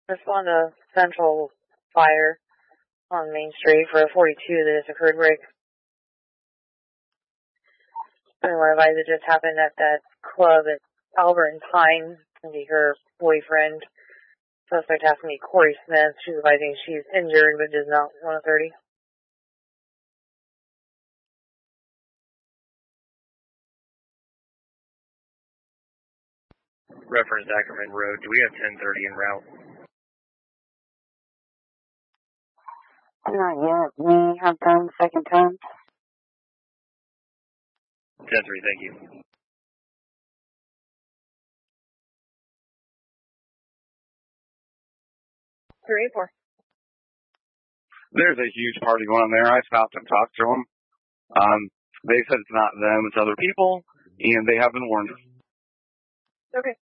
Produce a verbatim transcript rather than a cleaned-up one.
Respond to Central Fire on Main Street for a forty-two that has occurred break. I want to advise it just happened at that club at Albert and Pine. Maybe her boyfriend. Suspect has to meet Corey Smith. She's advising she's injured but does not want a thirty. Reference Ackerman Road. Do we have ten thirty en route? Not yet. We have done second time. ten three, thank you. three eight four. There's a huge party going on there. I stopped and talked to them. Um, they said it's not them, it's other people, and they have been warned. Okay.